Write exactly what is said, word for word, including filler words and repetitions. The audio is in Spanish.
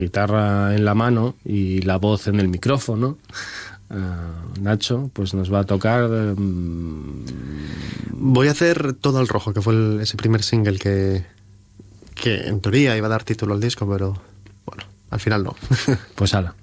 guitarra en la mano y la voz en el micrófono, uh, Nacho, pues nos va a tocar... Um... Voy a hacer Todo al Rojo, que fue el, ese primer single que, que en teoría iba a dar título al disco, pero bueno, al final no. Pues ala.